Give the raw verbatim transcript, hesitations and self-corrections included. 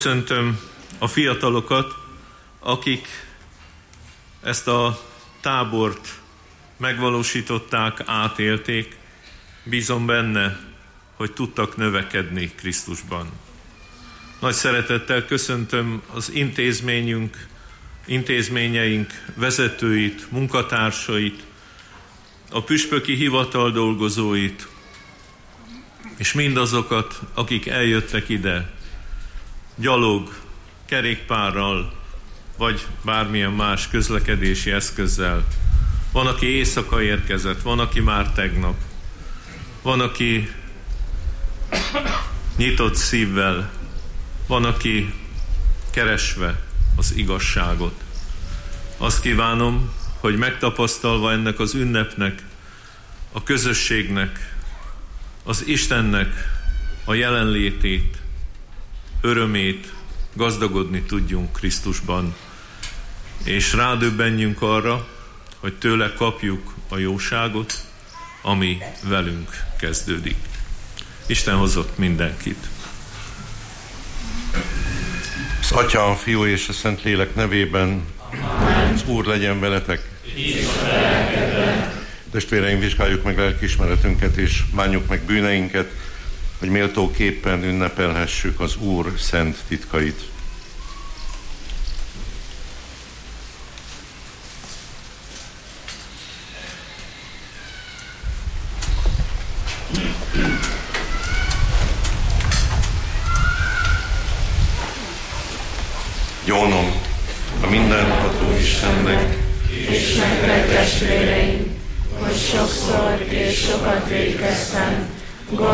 Köszöntöm a fiatalokat, akik ezt a tábort megvalósították, átélték. Bízom benne, hogy tudtak növekedni Krisztusban. Nagy szeretettel köszöntöm az intézményünk, intézményeink vezetőit, munkatársait, a püspöki hivatal dolgozóit, és mindazokat, akik eljöttek ide, gyalog, kerékpárral, vagy bármilyen más közlekedési eszközzel. Van, aki éjszaka érkezett, van, aki már tegnap, van, aki nyitott szívvel, van, aki keresve az igazságot. Azt kívánom, hogy megtapasztalva ennek az ünnepnek, a közösségnek, az Istennek a jelenlétét, örömét, gazdagodni tudjunk Krisztusban, és rádöbbenjünk arra, hogy tőle kapjuk a jóságot, ami velünk kezdődik. Isten hozott mindenkit. Az Atya, a Fiú és a Szentlélek nevében, az Úr legyen veletek. Testvéreim, vizsgáljuk meg lelkiismeretünket és bánjuk meg bűneinket, hogy méltóképpen ünnepelhessük az Úr szent titkait. Gyónom a mindenható Istennek és nektek testvéreim, hogy sokszor és sokat vétkeztem,